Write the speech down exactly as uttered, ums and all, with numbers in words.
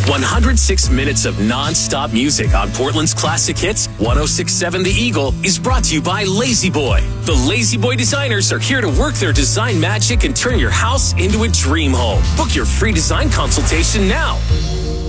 one hundred six minutes of non-stop music on Portland's classic hits. one oh six point seven The Eagle is brought to you by Lazy Boy. The Lazy Boy designers are here to work their design magic and turn your house into a dream home. Book your free design consultation now.